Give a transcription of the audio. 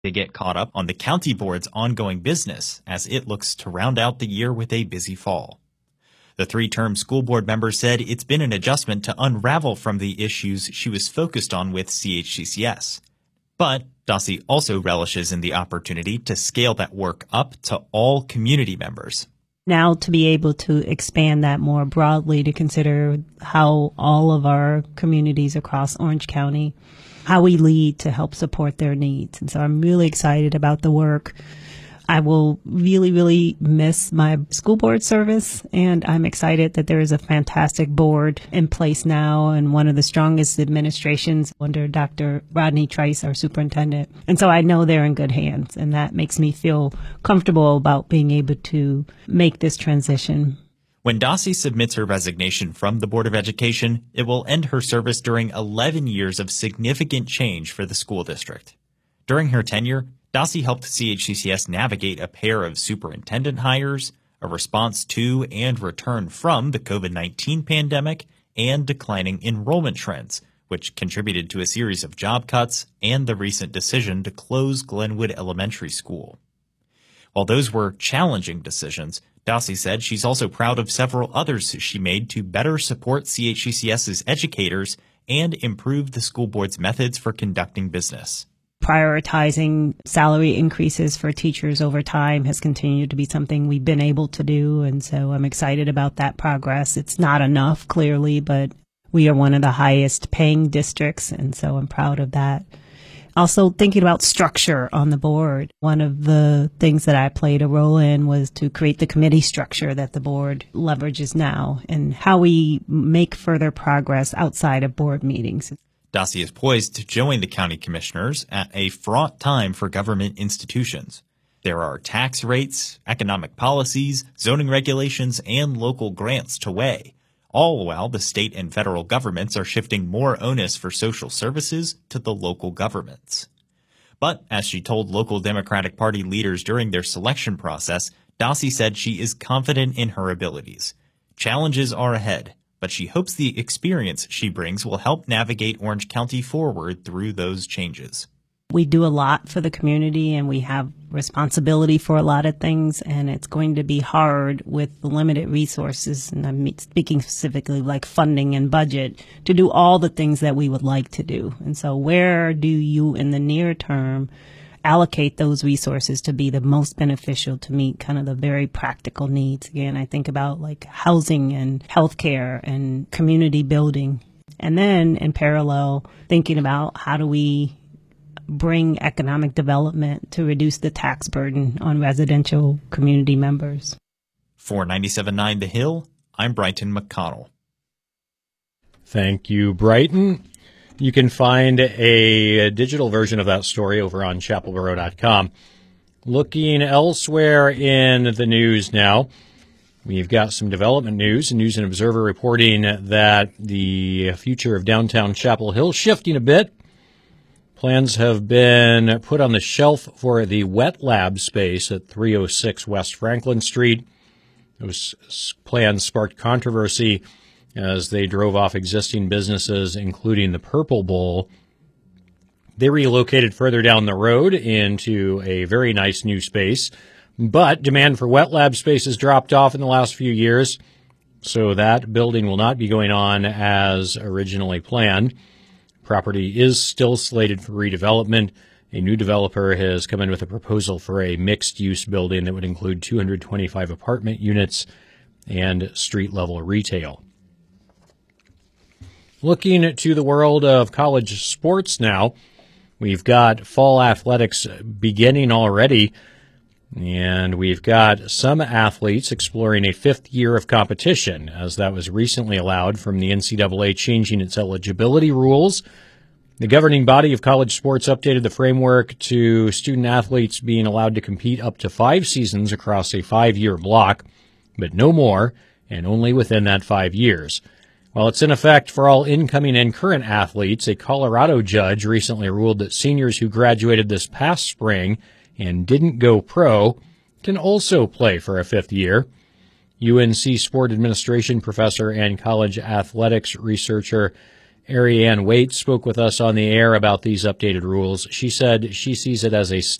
They get caught up on the county board's ongoing business as it looks to round out the year with a busy fall. The three-term school board member said it's been an adjustment to unravel from the issues she was focused on with CHCCS. But Dossie also relishes in the opportunity to scale that work up to all community members. Now to be able to expand that more broadly to consider how all of our communities across Orange County, how we lead to help support their needs. And so I'm really excited about the work. I will really, really miss my school board service, and I'm excited that there is a fantastic board in place now and one of the strongest administrations under Dr. Rodney Trice, our superintendent. And so I know they're in good hands, and that makes me feel comfortable about being able to make this transition. When Dossie submits her resignation from the Board of Education, it will end her service during 11 years of significant change for the school district. During her tenure, Dossie helped CHCCS navigate a pair of superintendent hires, a response to and return from the COVID-19 pandemic, and declining enrollment trends, which contributed to a series of job cuts and the recent decision to close Glenwood Elementary School. While those were challenging decisions, Dossie said she's also proud of several others she made to better support CHCCS's educators and improve the school board's methods for conducting business. Prioritizing salary increases for teachers over time has continued to be something we've been able to do, and so I'm excited about that progress. It's not enough, clearly, but we are one of the highest paying districts, and so I'm proud of that. Also thinking about structure on the board. One of the things that I played a role in was to create the committee structure that the board leverages now and how we make further progress outside of board meetings. Dossie is poised to join the county commissioners at a fraught time for government institutions. There are tax rates, economic policies, zoning regulations, and local grants to weigh, all while the state and federal governments are shifting more onus for social services to the local governments. But as she told local Democratic Party leaders during their selection process, Dossie said she is confident in her abilities. Challenges are ahead, but she hopes the experience she brings will help navigate Orange County forward through those changes. We do a lot for the community, and we have responsibility for a lot of things, and it's going to be hard with the limited resources, and I'm speaking specifically like funding and budget, to do all the things that we would like to do. And so where do you, in the near term, allocate those resources to be the most beneficial to meet kind of the very practical needs? Again, I think about like housing and healthcare and community building. And then in parallel, thinking about how do we bring economic development to reduce the tax burden on residential community members. For 97.9 The Hill, I'm Brighton McConnell. Thank you, Brighton. You can find a digital version of that story over on chapelboro.com. Looking elsewhere in the news now, we've got some development news. News and Observer reporting that the future of downtown Chapel Hill shifting a bit. Plans have been put on the shelf for the wet lab space at 306 West Franklin Street. Those plans sparked controversy as they drove off existing businesses, including the Purple Bowl. They relocated further down the road into a very nice new space, but demand for wet lab space has dropped off in the last few years, so that building will not be going on as originally planned. Property is still slated for redevelopment. A new developer has come in with a proposal for a mixed-use building that would include 225 apartment units and street-level retail. Looking to the world of college sports now, we've got fall athletics beginning already, and we've got some athletes exploring a fifth year of competition, as that was recently allowed from the NCAA changing its eligibility rules. The governing body of college sports updated the framework to student athletes being allowed to compete up to 5 seasons across a 5-year block, but no more, and only within that 5 years. While it's in effect for all incoming and current athletes, a Colorado judge recently ruled that seniors who graduated this past spring and didn't go pro can also play for a 5th year. UNC Sport Administration professor and college athletics researcher Ariane Waite spoke with us on the air about these updated rules. She said she sees it as a